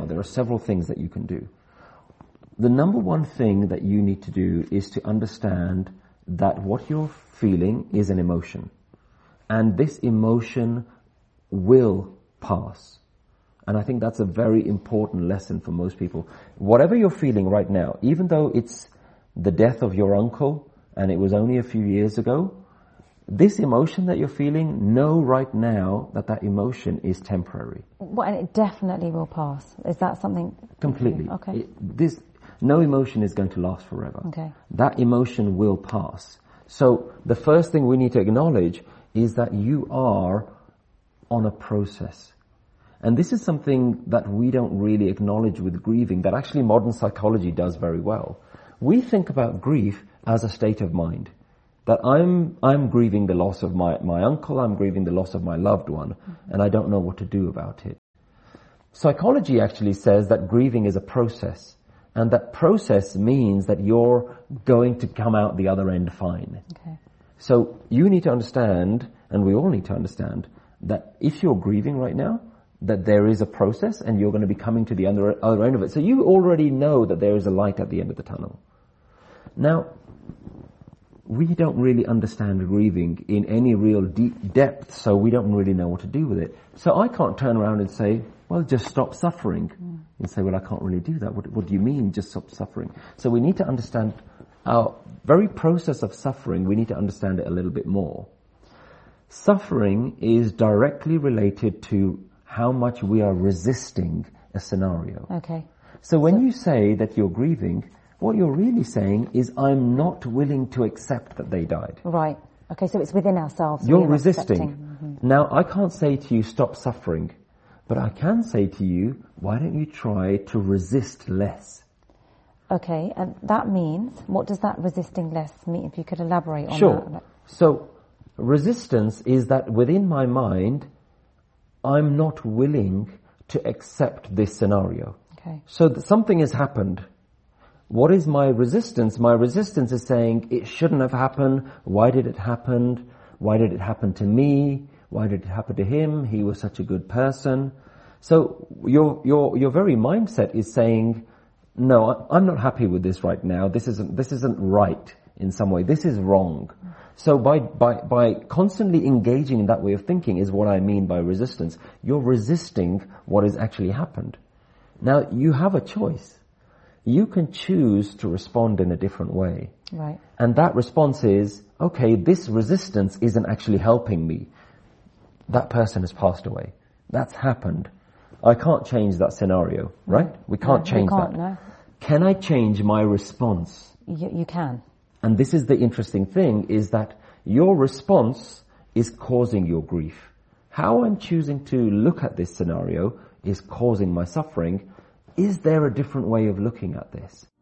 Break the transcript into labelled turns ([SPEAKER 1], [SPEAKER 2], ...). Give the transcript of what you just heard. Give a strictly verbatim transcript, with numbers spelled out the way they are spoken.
[SPEAKER 1] now, there are several things that you can do. The number one thing that you need to do is to understand that what you're feeling is an emotion. And this emotion will pass. And I think that's a very important lesson for most people. Whatever you're feeling right now, even though it's the death of your uncle and it was only a few years ago, this emotion that you're feeling, know right now that that emotion is temporary.
[SPEAKER 2] Well, and it definitely will pass. Is that something?
[SPEAKER 1] Completely.
[SPEAKER 2] Okay.
[SPEAKER 1] It, this, no emotion is going to last forever.
[SPEAKER 2] Okay.
[SPEAKER 1] That emotion will pass. So the first thing we need to acknowledge is that you are on a process. And this is something that we don't really acknowledge with grieving, that actually modern psychology does very well. We think about grief as a state of mind. That I'm I'm grieving the loss of my, my uncle, I'm grieving the loss of my loved one, mm-hmm. and I don't know what to do about it. Psychology actually says that grieving is a process, and that process means that you're going to come out the other end fine.
[SPEAKER 2] Okay.
[SPEAKER 1] So you need to understand, and we all need to understand, that if you're grieving right now, that there is a process and you're going to be coming to the other, other end of it. So you already know that there is a light at the end of the tunnel. Now, we don't really understand grieving in any real deep depth, so we don't really know what to do with it. So I can't turn around and say, well, just stop suffering. Mm. And say, well, I can't really do that. What, what do you mean, just stop suffering? So we need to understand our very process of suffering, we need to understand it a little bit more. Suffering is directly related to how much we are resisting a scenario.
[SPEAKER 2] Okay.
[SPEAKER 1] So when
[SPEAKER 2] so
[SPEAKER 1] you say that you're grieving, what you're really saying is, I'm not willing to accept that they died.
[SPEAKER 2] Right. Okay, so it's within ourselves.
[SPEAKER 1] You're resisting.
[SPEAKER 2] Mm-hmm.
[SPEAKER 1] Now, I can't say to you, stop suffering. But I can say to you, why don't you try to resist less?
[SPEAKER 2] Okay, and that means, what does that resisting less mean? If you could elaborate on
[SPEAKER 1] sure.
[SPEAKER 2] that. Sure.
[SPEAKER 1] So, resistance is that within my mind, I'm not willing to accept this scenario.
[SPEAKER 2] Okay.
[SPEAKER 1] So th- something has happened. What is my resistance? My resistance is saying, it shouldn't have happened. Why did it happen? Why did it happen to me? Why did it happen to him? He was such a good person. So your your your very mindset is saying, no, I'm not happy with this right now. This isn't this isn't right in some way. This is wrong. So by by by constantly engaging in that way of thinking is what I mean by resistance. You're resisting what has actually happened. Now you have a choice. You can choose to respond in a different way.
[SPEAKER 2] Right.
[SPEAKER 1] And that response is, okay, this resistance isn't actually helping me. That person has passed away. That's happened. I can't change that scenario, right? We can't
[SPEAKER 2] no,
[SPEAKER 1] change
[SPEAKER 2] we can't,
[SPEAKER 1] that.
[SPEAKER 2] No.
[SPEAKER 1] Can I change my response?
[SPEAKER 2] You, you can.
[SPEAKER 1] And this is the interesting thing, is that your response is causing your grief. How I'm choosing to look at this scenario is causing my suffering. Is there a different way of looking at this?